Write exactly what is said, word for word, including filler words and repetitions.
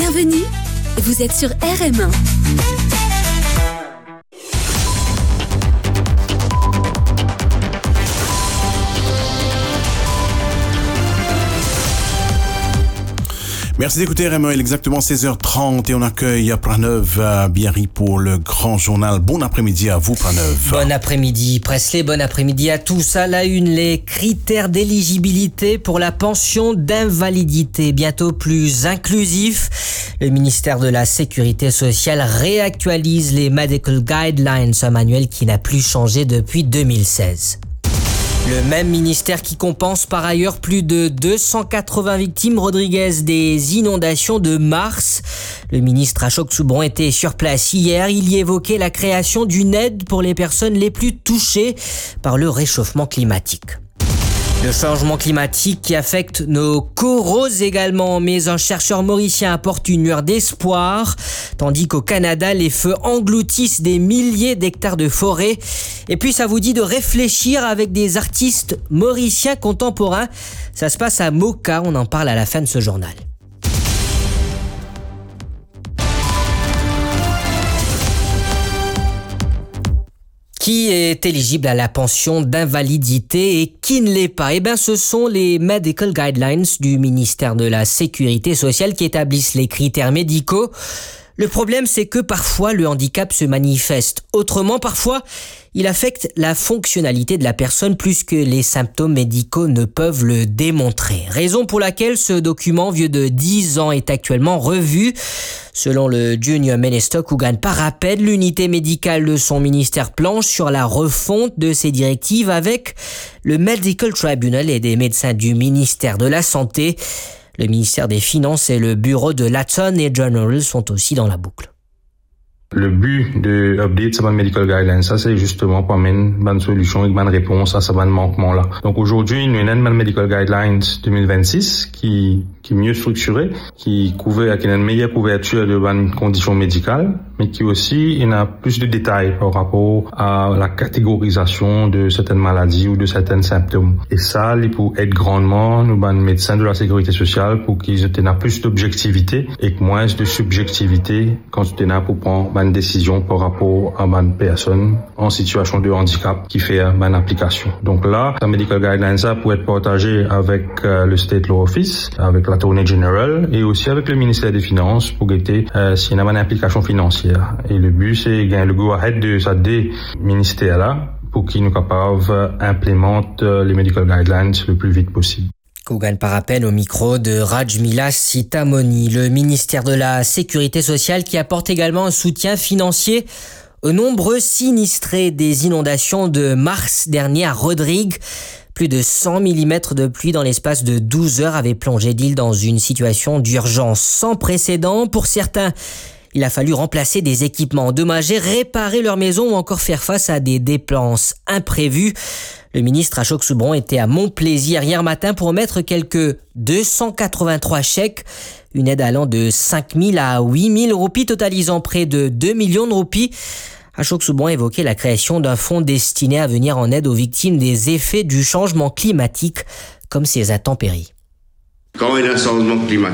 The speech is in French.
Bienvenue, vous êtes sur R M un. Merci d'écouter R M un, il est exactement seize heures trente et on accueille Praneuve à Biarri pour le grand journal. Bon après-midi à vous, Praneuve. Bon après-midi, Presley, bon après-midi à tous. À la une, les critères d'éligibilité pour la pension d'invalidité, bientôt plus inclusifs. Le ministère de la Sécurité sociale réactualise les Medical Guidelines, un manuel qui n'a plus changé depuis deux mille seize. Le même ministère qui compense par ailleurs plus de deux cent quatre-vingts victimes Rodriguez des inondations de mars. Le ministre Ashok Soubron était sur place hier. Il y évoquait la création d'une aide pour les personnes les plus touchées par le réchauffement climatique. Le changement climatique qui affecte nos coraux également, mais un chercheur mauricien apporte une lueur d'espoir, tandis qu'au Canada, les feux engloutissent des milliers d'hectares de forêt. Et puis ça vous dit de réfléchir avec des artistes mauriciens contemporains. Ça se passe à Moka, on en parle à la fin de ce journal. Qui est éligible à la pension d'invalidité et qui ne l'est pas? Eh bien, ce sont les Medical Guidelines du ministère de la Sécurité sociale qui établissent les critères médicaux. Le problème, c'est que parfois, le handicap se manifeste autrement. Parfois, il affecte la fonctionnalité de la personne plus que les symptômes médicaux ne peuvent le démontrer. Raison pour laquelle ce document, vieux de dix ans, est actuellement revu. Selon le Junior Minister Kugan Parapet, l'unité médicale de son ministère planche sur la refonte de ses directives avec le Medical Tribunal et des médecins du ministère de la Santé. Le ministère des Finances et le bureau de l'Attorney General sont aussi dans la boucle. Le but de update ces medical guidelines, ça c'est justement pour amener une bonne solution et une bonne réponse à ces manquements-là. Donc aujourd'hui, nous avons une medical guidelines deux mille vingt-six qui qui est mieux structurée, qui couvre avec une meilleure couverture de bonnes conditions médicales, mais qui aussi il a plus de détails par rapport à la catégorisation de certaines maladies ou de certains symptômes. Et ça, il peut être grandement nous bonnes médecins de la sécurité sociale pour qu'ils aient plus d'objectivité et moins de subjectivité quand tu es là pour prendre une décision par rapport à une personne en situation de handicap qui fait une application. Donc là, la medical guidelines ça peut être partagé avec euh, le State Law Office, avec l'Attorney General et aussi avec le ministère des Finances pour guetter euh, s'il y a une application financière. Et le but c'est gagner le go-ahead de ça des ministères là pour qu'ils nous capables implémentent les medical guidelines le plus vite possible. Kugan Parapet au micro de Rajmila Sitamoni. Le ministère de la Sécurité sociale qui apporte également un soutien financier aux nombreux sinistrés des inondations de mars dernier à Rodrigue. Plus de cent millimètres de pluie dans l'espace de douze heures avaient plongé l'île dans une situation d'urgence sans précédent. Pour certains, il a fallu remplacer des équipements endommagés, réparer leur maison ou encore faire face à des dépenses imprévues. Le ministre Ashok Soubron était à Montplaisir hier matin pour mettre quelques deux cent quatre-vingt-trois chèques, une aide allant de cinq mille à huit mille roupies, totalisant près de deux millions de roupies. Ashok Soubron évoquait la création d'un fonds destiné à venir en aide aux victimes des effets du changement climatique, comme ces intempéries. Quand il y a un changement climatique,